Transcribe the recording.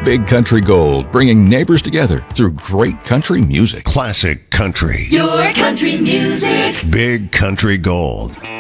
Big Country Gold, bringing neighbors together through great country music. Classic country. Your country music. Big Country Gold.